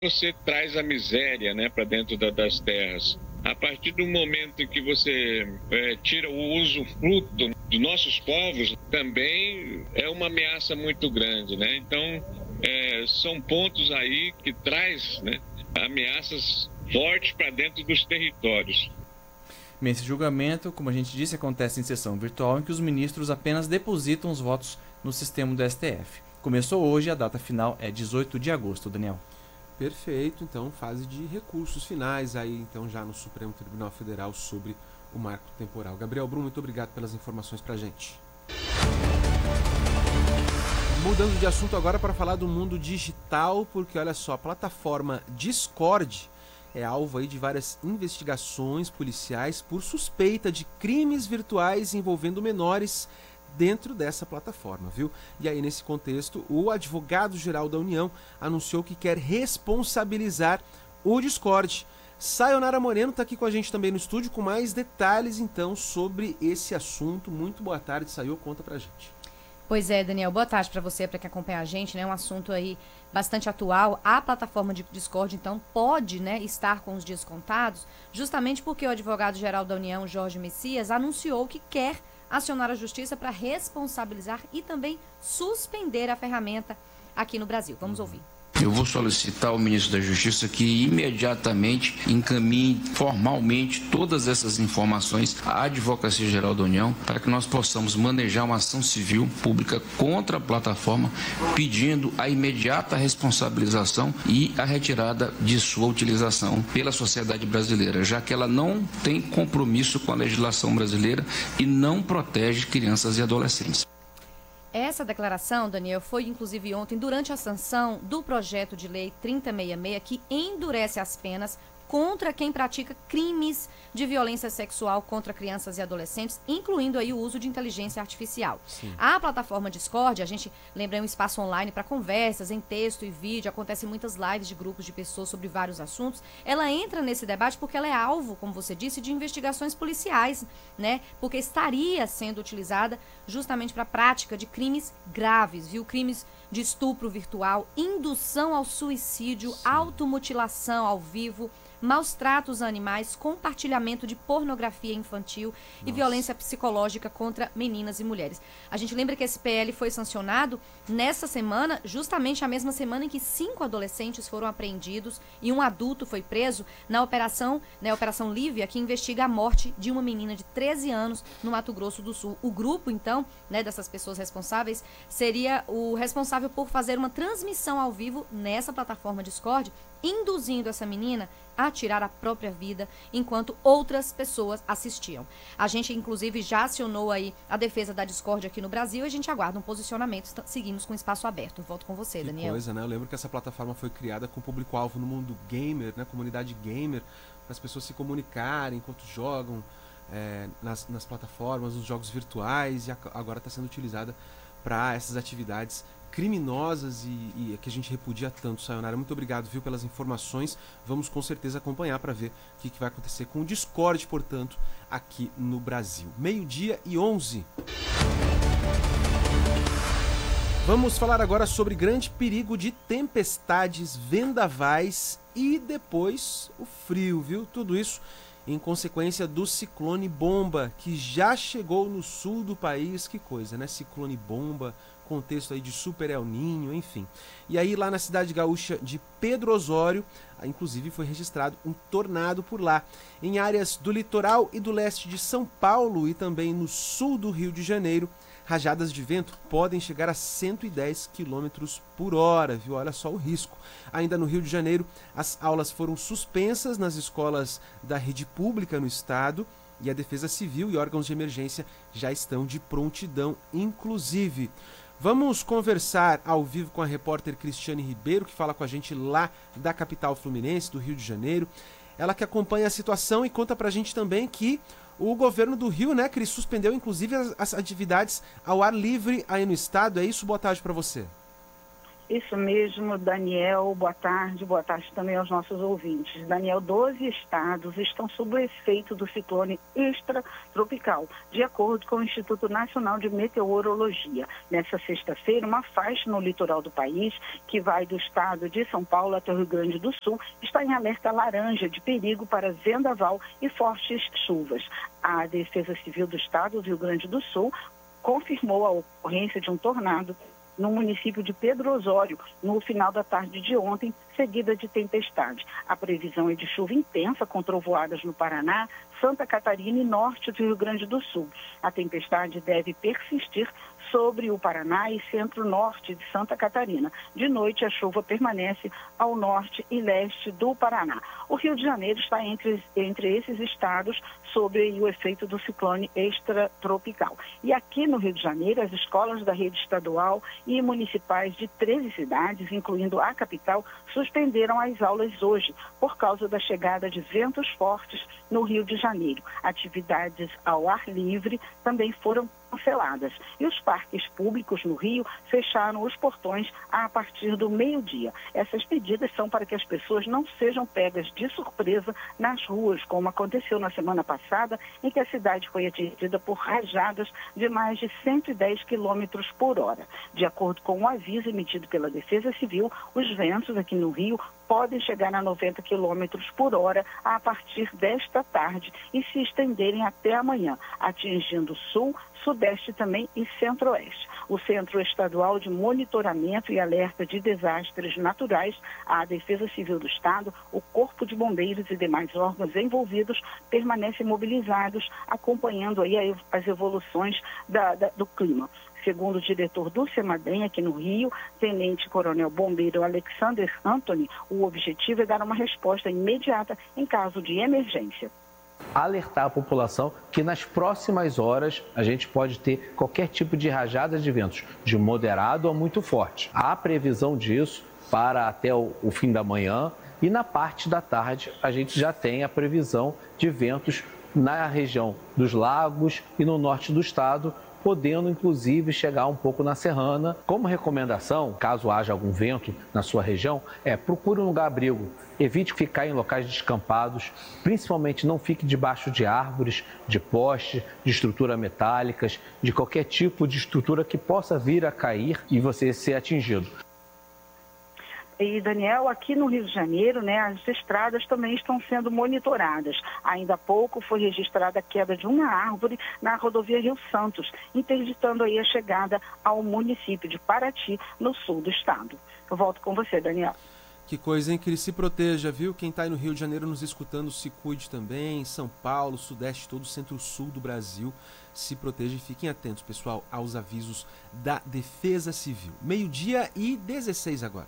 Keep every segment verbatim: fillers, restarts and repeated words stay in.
você traz a miséria, né, para dentro da, das terras. A partir do momento em que você é, tira o usufruto do, dos nossos povos, também é uma ameaça muito grande, né? Então, é, são pontos aí que traz, né, ameaças fortes para dentro dos territórios. Bem, esse julgamento, como a gente disse, acontece em sessão virtual em que os ministros apenas depositam os votos no sistema do S T F. Começou hoje e a data final é dezoito de agosto, Daniel. Perfeito, então fase de recursos finais aí, então já no Supremo Tribunal Federal sobre o marco temporal. Gabriel Brum, muito obrigado pelas informações pra gente. Mudando de assunto agora para falar do mundo digital, porque olha só, a plataforma Discord é alvo aí de várias investigações policiais por suspeita de crimes virtuais envolvendo menores dentro dessa plataforma, viu? E aí, nesse contexto, o advogado-geral da União anunciou que quer responsabilizar o Discord. Sayonara Moreno está aqui com a gente também no estúdio com mais detalhes, então, sobre esse assunto. Muito boa tarde, Sayo, conta pra gente. Pois é, Daniel, boa tarde para você, para quem acompanha a gente, né? Um assunto aí bastante atual. A plataforma de Discord, então, pode, né, estar com os dias contados, justamente porque o advogado-geral da União, Jorge Messias, anunciou que quer acionar a justiça para responsabilizar e também suspender a ferramenta aqui no Brasil. Vamos ouvir. Eu vou solicitar ao ministro da Justiça que imediatamente encaminhe formalmente todas essas informações à Advocacia Geral da União para que nós possamos manejar uma ação civil pública contra a plataforma, pedindo a imediata responsabilização e a retirada de sua utilização pela sociedade brasileira, já que ela não tem compromisso com a legislação brasileira e não protege crianças e adolescentes. Essa declaração, Daniel, foi inclusive ontem durante a sanção do projeto de lei trinta sessenta e seis, que endurece as penas contra quem pratica crimes de violência sexual contra crianças e adolescentes, incluindo aí o uso de inteligência artificial. Sim. A plataforma Discord, a gente lembra, é um espaço online para conversas em texto e vídeo, acontecem muitas lives de grupos de pessoas sobre vários assuntos. Ela entra nesse debate porque ela é alvo, como você disse, de investigações policiais, né? Porque estaria sendo utilizada justamente para a prática de crimes graves, viu? Crimes de estupro virtual, indução ao suicídio, Sim. automutilação ao vivo, maus tratos a animais, compartilhamento de pornografia infantil Nossa. e violência psicológica contra meninas e mulheres. A gente lembra que esse P L foi sancionado nessa semana, justamente a mesma semana em que cinco adolescentes foram apreendidos e um adulto foi preso na operação, né, Operação Lívia, que investiga a morte de uma menina de treze anos no Mato Grosso do Sul. O grupo, então, né, dessas pessoas responsáveis, seria o responsável por fazer uma transmissão ao vivo nessa plataforma Discord, induzindo essa menina a tirar a própria vida enquanto outras pessoas assistiam. A gente, inclusive, já acionou aí a defesa da Discord aqui no Brasil e a gente aguarda um posicionamento. Seguimos com o espaço aberto. Volto com você, que Daniel. Coisa, né? Eu lembro que essa plataforma foi criada com público-alvo no mundo gamer, né? Comunidade gamer, para as pessoas se comunicarem enquanto jogam é, nas, nas plataformas, nos jogos virtuais, e agora está sendo utilizada para essas atividades criminosas e, e que a gente repudia tanto. Sayonara, muito obrigado, viu, pelas informações. Vamos com certeza acompanhar para ver o que, que vai acontecer com o Discord, portanto, aqui no Brasil. Meio-dia e onze. Vamos falar agora sobre grande perigo de tempestades, vendavais e depois o frio, viu? Tudo isso em consequência do ciclone Bomba, que já chegou no sul do país. Que coisa, né? Ciclone Bomba, contexto aí de Super El Ninho, enfim. E aí lá na cidade gaúcha de Pedro Osório, inclusive foi registrado um tornado por lá. Em áreas do litoral e do leste de São Paulo e também no sul do Rio de Janeiro, rajadas de vento podem chegar a cento e dez quilômetros por hora, viu? Olha só o risco. Ainda no Rio de Janeiro, as aulas foram suspensas nas escolas da rede pública no estado e a Defesa Civil e órgãos de emergência já estão de prontidão, inclusive. Vamos conversar ao vivo com a repórter Cristiane Ribeiro, que fala com a gente lá da capital fluminense, do Rio de Janeiro. Ela que acompanha a situação e conta pra gente também que o governo do Rio, né, Cris, suspendeu inclusive as, as atividades ao ar livre aí no estado. É isso? Boa tarde para você. Isso mesmo, Daniel, boa tarde, boa tarde também aos nossos ouvintes. Daniel, doze estados estão sob o efeito do ciclone extratropical, de acordo com o Instituto Nacional de Meteorologia. Nessa sexta-feira, uma faixa no litoral do país, que vai do estado de São Paulo até o Rio Grande do Sul, está em alerta laranja de perigo para vendaval e fortes chuvas. A Defesa Civil do estado do Rio Grande do Sul confirmou a ocorrência de um tornado no município de Pedro Osório, no final da tarde de ontem, seguida de tempestade. A previsão é de chuva intensa com trovoadas no Paraná, Santa Catarina e norte do Rio Grande do Sul. A tempestade deve persistir sobre o Paraná e centro-norte de Santa Catarina. De noite, a chuva permanece ao norte e leste do Paraná. O Rio de Janeiro está entre, entre esses estados sob o efeito do ciclone extratropical. E aqui no Rio de Janeiro, as escolas da rede estadual e municipais de treze cidades, incluindo a capital, suspenderam as aulas hoje por causa da chegada de ventos fortes no Rio de Janeiro. Atividades ao ar livre também foram canceladas. E os parques públicos no Rio fecharam os portões a partir do meio-dia. Essas medidas são para que as pessoas não sejam pegas de surpresa nas ruas, como aconteceu na semana passada, em que a cidade foi atingida por rajadas de mais de cento e dez quilômetros por hora. De acordo com o aviso emitido pela Defesa Civil, os ventos aqui no Rio podem chegar a noventa quilômetros por hora a partir desta tarde e se estenderem até amanhã, atingindo sul, sudeste também e centro-oeste. O Centro Estadual de Monitoramento e Alerta de Desastres Naturais, a Defesa Civil do Estado, o Corpo de Bombeiros e demais órgãos envolvidos permanecem mobilizados, acompanhando aí as evoluções da, da, do clima. Segundo o diretor do CEMADEM aqui no Rio, Tenente Coronel Bombeiro Alexander Anthony, o objetivo é dar uma resposta imediata em caso de emergência. Alertar a população que nas próximas horas a gente pode ter qualquer tipo de rajada de ventos, de moderado a muito forte. Há previsão disso para até o, o fim da manhã e na parte da tarde a gente já tem a previsão de ventos na região dos lagos e no norte do estado, podendo inclusive chegar um pouco na serrana. Como recomendação, caso haja algum vento na sua região, é procure um lugar abrigo, evite ficar em locais descampados, principalmente não fique debaixo de árvores, de postes, de estruturas metálicas, de qualquer tipo de estrutura que possa vir a cair e você ser atingido. E, Daniel, aqui no Rio de Janeiro, né, as estradas também estão sendo monitoradas. Ainda há pouco foi registrada a queda de uma árvore na rodovia Rio Santos, interditando aí a chegada ao município de Paraty, no sul do estado. Eu volto com você, Daniel. Que coisa, hein? Que ele se proteja, viu? Quem está aí no Rio de Janeiro nos escutando, se cuide também. São Paulo, Sudeste, todo o centro-sul do Brasil. Se proteja e fiquem atentos, pessoal, aos avisos da Defesa Civil. Meio-dia e dezesseis agora.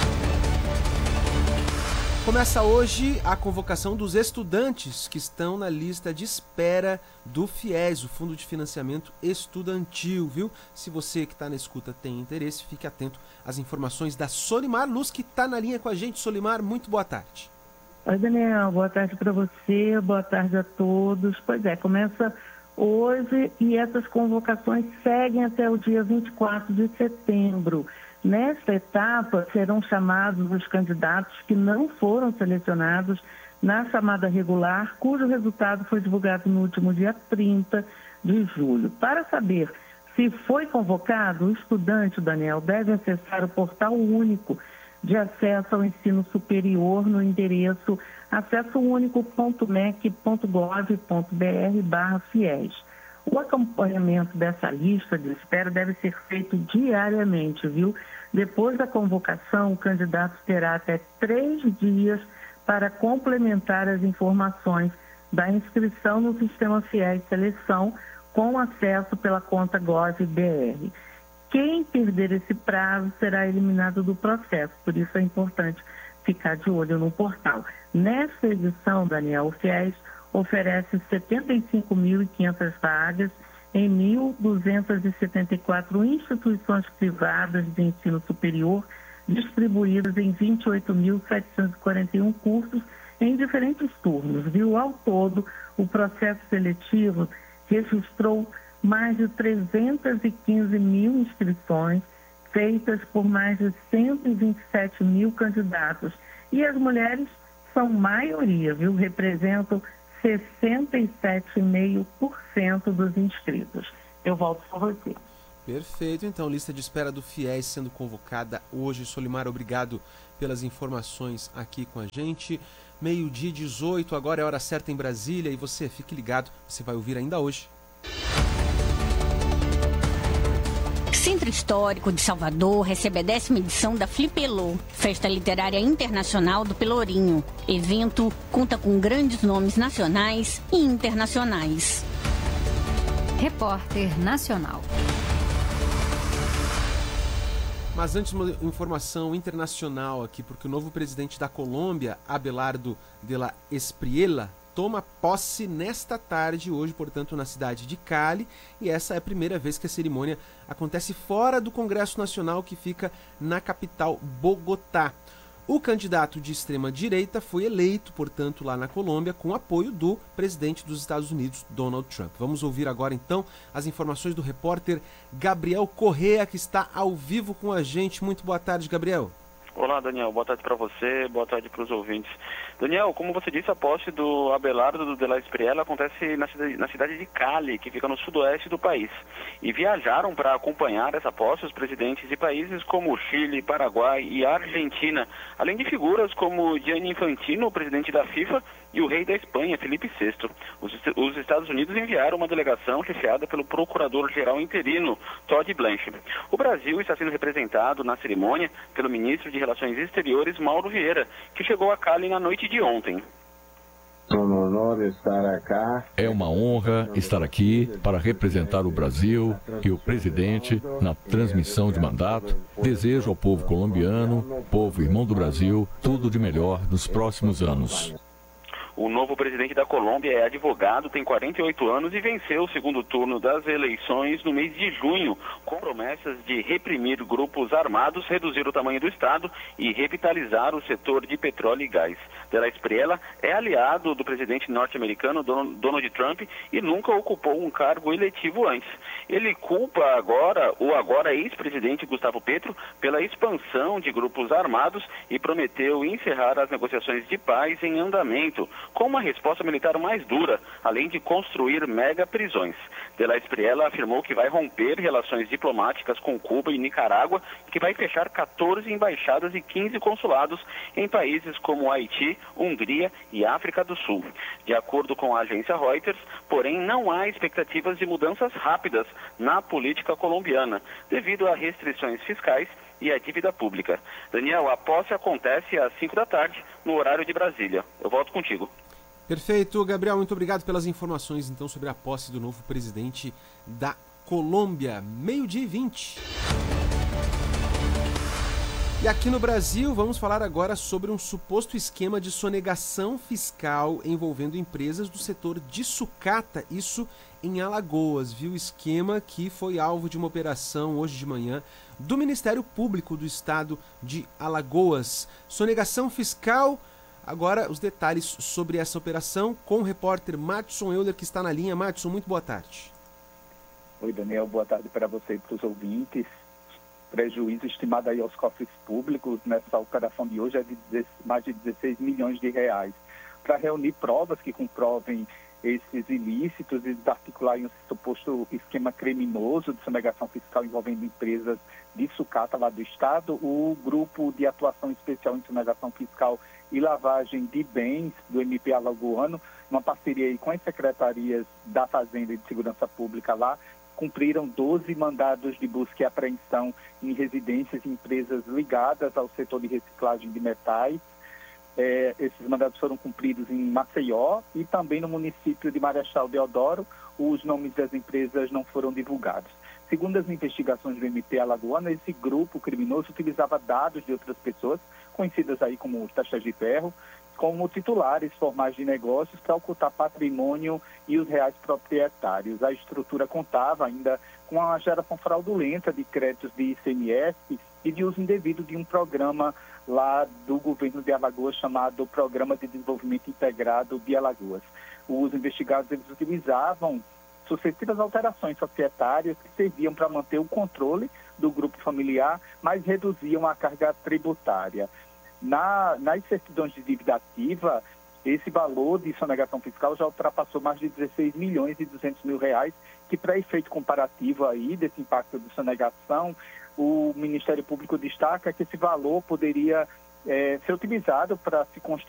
Começa hoje a convocação dos estudantes que estão na lista de espera do FIES, o Fundo de Financiamento Estudantil, viu? Se você que está na escuta tem interesse, fique atento às informações da Solimar Luz, que está na linha com a gente. Solimar, muito boa tarde. Oi, Daniel, boa tarde para você, boa tarde a todos. Pois é, começa hoje e essas convocações seguem até o dia vinte e quatro de setembro. Nesta etapa, serão chamados os candidatos que não foram selecionados na chamada regular, cujo resultado foi divulgado no último dia trinta de julho. Para saber se foi convocado, o estudante, Daniel, deve acessar o portal único de acesso ao ensino superior no endereço acesso único ponto m e c ponto gov ponto b r barra fies. O acompanhamento dessa lista de espera deve ser feito diariamente, viu? Depois da convocação, o candidato terá até três dias para complementar as informações da inscrição no Sistema FIES Seleção com acesso pela conta Gov.br. Quem perder esse prazo será eliminado do processo, por isso é importante ficar de olho no portal. Nesta edição, Daniel, o FIES oferece setenta e cinco mil e quinhentas vagas em mil duzentas e setenta e quatro instituições privadas de ensino superior, distribuídas em vinte e oito mil setecentos e quarenta e um cursos em diferentes turnos. Viu? Ao todo, o processo seletivo registrou mais de trezentas e quinze mil inscrições, feitas por mais de cento e vinte e sete mil candidatos. E as mulheres são maioria, viu? Representam sessenta e sete vírgula cinco por cento dos inscritos. Eu volto com você. Perfeito, então, lista de espera do FIES sendo convocada hoje. Solimar, obrigado pelas informações aqui com a gente. Meio-dia e dezoito, agora é a hora certa em Brasília e você, fique ligado, você vai ouvir ainda hoje. Centro Histórico de Salvador recebe a décima edição da Flipelô, Festa Literária Internacional do Pelourinho. Evento conta com grandes nomes nacionais e internacionais. Repórter Nacional. Mas antes, uma informação internacional aqui, porque o novo presidente da Colômbia, Abelardo de la Espriella, toma posse nesta tarde, hoje, portanto, na cidade de Cali, e essa é a primeira vez que a cerimônia acontece fora do Congresso Nacional, que fica na capital, Bogotá. O candidato de extrema-direita foi eleito, portanto, lá na Colômbia, com apoio do presidente dos Estados Unidos, Donald Trump. Vamos ouvir agora, então, as informações do repórter Gabriel Correa, que está ao vivo com a gente. Muito boa tarde, Gabriel. Olá, Daniel. Boa tarde para você, boa tarde para os ouvintes. Daniel, como você disse, a posse do Abelardo de la Espriella acontece na cidade, na cidade de Cali, que fica no sudoeste do país. E viajaram para acompanhar essa posse os presidentes de países como Chile, Paraguai e Argentina, além de figuras como Gianni Infantino, o presidente da FIFA, e o rei da Espanha, Felipe sexto. Os, os Estados Unidos enviaram uma delegação chefiada pelo procurador-geral interino, Todd Blanche. O Brasil está sendo representado na cerimônia pelo ministro de Relações Exteriores, Mauro Vieira, que chegou a Cali na noite de ontem. É uma honra estar aqui para representar o Brasil e o presidente na transmissão de mandato. Desejo ao povo colombiano, povo irmão do Brasil, tudo de melhor nos próximos anos. O novo presidente da Colômbia é advogado, tem quarenta e oito anos e venceu o segundo turno das eleições no mês de junho, com promessas de reprimir grupos armados, reduzir o tamanho do Estado e revitalizar o setor de petróleo e gás. De la Espriella é aliado do presidente norte-americano Donald Trump e nunca ocupou um cargo eletivo antes. Ele culpa agora o agora ex-presidente Gustavo Petro pela expansão de grupos armados e prometeu encerrar as negociações de paz em andamento, com uma resposta militar mais dura, além de construir mega prisões. De la Espriella afirmou que vai romper relações diplomáticas com Cuba e Nicarágua, que vai fechar quatorze embaixadas e quinze consulados em países como Haiti, Hungria e África do Sul. De acordo com a agência Reuters, porém, não há expectativas de mudanças rápidas na política colombiana, devido a restrições fiscais e a dívida pública. Daniel, a posse acontece às cinco da tarde, no horário de Brasília. Eu volto contigo. Perfeito, Gabriel. Muito obrigado pelas informações, então, sobre a posse do novo presidente da Colômbia. Meio-dia e vinte. E aqui no Brasil, vamos falar agora sobre um suposto esquema de sonegação fiscal envolvendo empresas do setor de sucata, isso em Alagoas, viu? Esquema que foi alvo de uma operação hoje de manhã do Ministério Público do Estado de Alagoas. Sonegação fiscal, agora os detalhes sobre essa operação com o repórter Madison Euler, que está na linha. Madison, muito boa tarde. Oi, Daniel, boa tarde para você e para os ouvintes. Prejuízo estimado aí aos cofres públicos nessa operação de hoje é de mais de dezesseis milhões de reais. Para reunir provas que comprovem esses ilícitos e desarticular um suposto esquema criminoso de sonegação fiscal envolvendo empresas de sucata lá do Estado, o Grupo de Atuação Especial em Sonegação Fiscal e Lavagem de Bens do M P Alagoano, uma parceria aí com as secretarias da Fazenda e de Segurança Pública lá, cumpriram doze mandados de busca e apreensão em residências e empresas ligadas ao setor de reciclagem de metais. É, esses mandados foram cumpridos em Maceió e também no município de Marechal Deodoro. Os nomes das empresas não foram divulgados. Segundo as investigações do M P Alagoano, esse grupo criminoso utilizava dados de outras pessoas, conhecidas aí como taxas de ferro, como titulares formais de negócios para ocultar patrimônio e os reais proprietários. A estrutura contava ainda com a geração fraudulenta de créditos de I C M S e de uso indevido de um programa lá do governo de Alagoas chamado Programa de Desenvolvimento Integrado de Alagoas. Os investigados eles utilizavam sucessivas alterações societárias que serviam para manter o controle do grupo familiar, mas reduziam a carga tributária. Na, nas certidões de dívida ativa, esse valor de sonegação fiscal já ultrapassou mais de dezesseis milhões e duzentos mil reais, que para efeito comparativo aí desse impacto de sonegação, o Ministério Público destaca que esse valor poderia é, ser utilizado para se construir